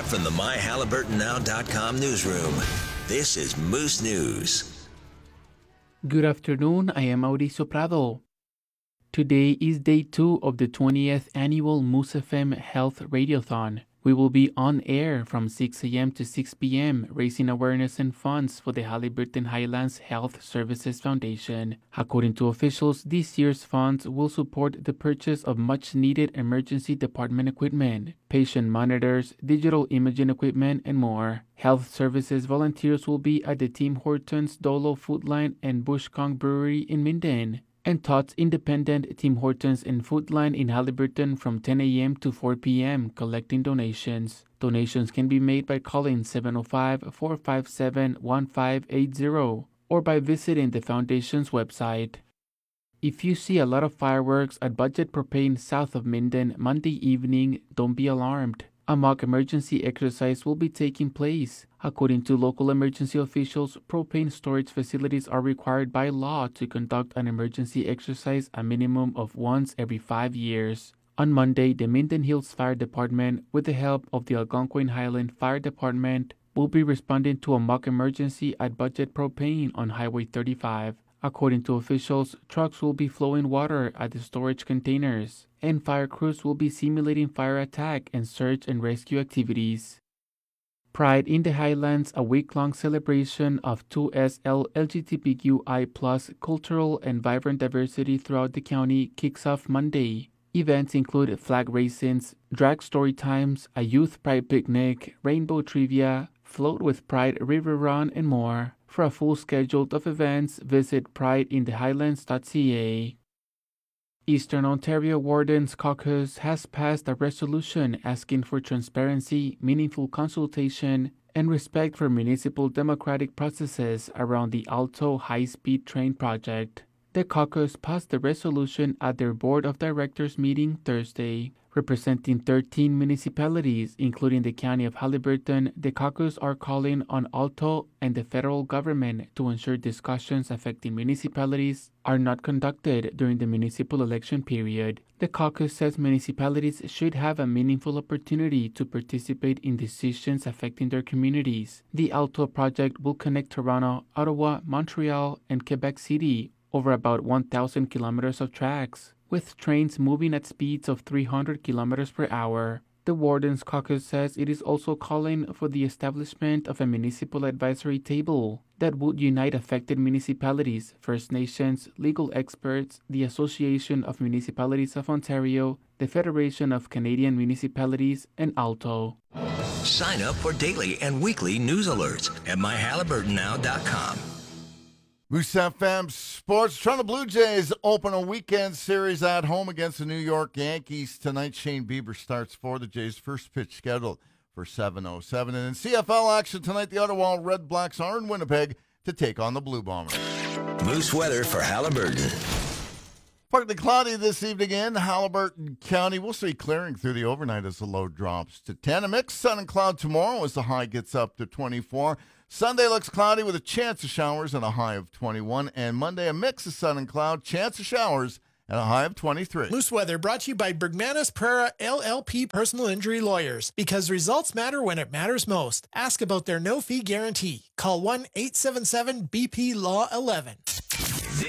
Live from the MyHaliburtonNow.com newsroom, this is Moose News. Good afternoon, I am Mauricio Prado. Today is day 2 of the 20th annual Moose FM Health Radiothon. We will be on air from 6 a.m. to 6 p.m. raising awareness and funds for the Haliburton Highlands Health Services Foundation. According to officials, this year's funds will support the purchase of much-needed emergency department equipment, patient monitors, digital imaging equipment, and more. Health Services volunteers will be at the Tim Hortons Dolo Food Line and Bushkong Brewery in Minden, and Tots Independent, Tim Hortons, and Food Line in Haliburton from 10 a.m. to 4 p.m. collecting donations. Donations can be made by calling 705-457-1580 or by visiting the Foundation's website. If you see a lot of fireworks at Budget Propane south of Minden Monday evening, don't be alarmed. A mock emergency exercise will be taking place. According to local emergency officials, propane storage facilities are required by law to conduct an emergency exercise a minimum of once every 5 years. On Monday, the Minden Hills Fire Department, with the help of the Algonquin Highland Fire Department, will be responding to a mock emergency at Budget Propane on Highway 35. According to officials, trucks will be flowing water at the storage containers, and fire crews will be simulating fire attack and search and rescue activities. Pride in the Highlands, a week-long celebration of 2SL LGBTQI+ cultural and vibrant diversity throughout the county, kicks off Monday. Events include flag raisins, drag story times, a youth pride picnic, rainbow trivia, float with pride river run, and more. For a full schedule of events, visit prideinthehighlands.ca. Eastern Ontario Wardens Caucus has passed a resolution asking for transparency, meaningful consultation, and respect for municipal democratic processes around the Alto high-speed train project. The caucus passed the resolution at their Board of Directors meeting Thursday. Representing 13 municipalities, including the County of Haliburton, the caucus are calling on Alto and the federal government to ensure discussions affecting municipalities are not conducted during the municipal election period. The caucus says municipalities should have a meaningful opportunity to participate in decisions affecting their communities. The Alto project will connect Toronto, Ottawa, Montreal, and Quebec City over about 1,000 kilometers of tracks, with trains moving at speeds of 300 kilometers per hour. The Wardens Caucus says it is also calling for the establishment of a municipal advisory table that would unite affected municipalities, First Nations, legal experts, the Association of Municipalities of Ontario, the Federation of Canadian Municipalities, and Alto. Sign up for daily and weekly news alerts at MyHaliburtonNow.com. Moose FM Sports. Toronto Blue Jays open a weekend series at home against the New York Yankees tonight. Shane Bieber starts for the Jays. First pitch scheduled for 7:07. And in CFL action tonight, the Ottawa Red Blacks are in Winnipeg to take on the Blue Bombers. Moose weather for Haliburton. Partly cloudy this evening in Haliburton County. We'll see clearing through the overnight as the low drops to 10. A mixed sun and cloud tomorrow as the high gets up to 24. Sunday looks cloudy with a chance of showers and a high of 21. And Monday, a mix of sun and cloud, chance of showers, and a high of 23. Moose Weather brought to you by Bergmanis Prera LLP Personal Injury Lawyers. Because results matter when it matters most. Ask about their no-fee guarantee. Call 1-877-BP-LAW-11.